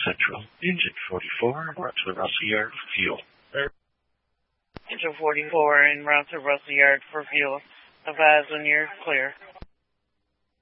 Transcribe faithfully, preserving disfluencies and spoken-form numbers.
Central. Engine forty-four, brought to the Russell Yard for fuel. Engine forty-four en route to Russell Yard for fuel. Advise when you're clear.